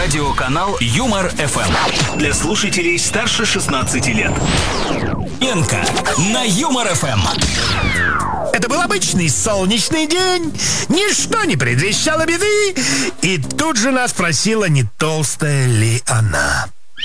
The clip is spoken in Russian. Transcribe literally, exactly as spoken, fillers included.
Радиоканал Юмор эф эм. Для слушателей старше шестнадцати лет. Энка на Юмор эф эм. Это был обычный солнечный день, ничто не предвещало беды, и тут же нас спросила, не толстая ли она.